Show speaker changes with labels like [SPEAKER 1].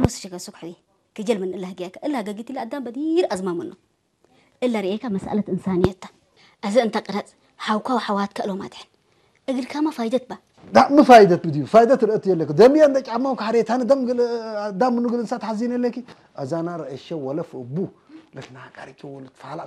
[SPEAKER 1] نوس شكا سكحي كجل من الله جاك إلا جاكيت إلا قدام بدير أزمة منه إلا رأيك مسألة إنسانيتها أذا أنت قرأت حوكا وحوات كألو ما تحن أقول كما فايدة با
[SPEAKER 2] ده ما فايدة بديو فايدة رأيت لك دمي عندك عماك حريت أنا دم منو قل إنسان حزين لك أذا أنا رأي الشو ولا في أبوه لكن أنا كاريك ولد فعلا